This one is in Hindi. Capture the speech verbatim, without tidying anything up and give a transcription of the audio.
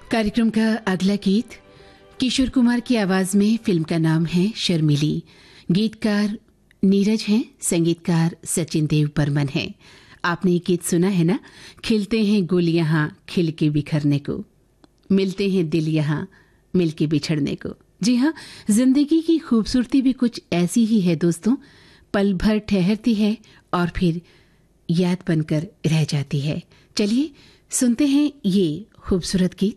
कार्यक्रम का अगला गीत किशोर कुमार की आवाज में, फिल्म का नाम है शर्मिली। गीतकार नीरज हैं, संगीतकार सचिन देव बर्मन हैं। आपने ये गीत सुना है ना? खिलते हैं गुल यहाँ खिल के बिखरने को, मिलते हैं दिल यहाँ मिल के बिछड़ने को। जी हाँ, जिंदगी की खूबसूरती भी कुछ ऐसी ही है दोस्तों, पल भर ठहरती है और फिर याद बनकर रह जाती है। चलिए सुनते हैं ये खूबसूरत गीत।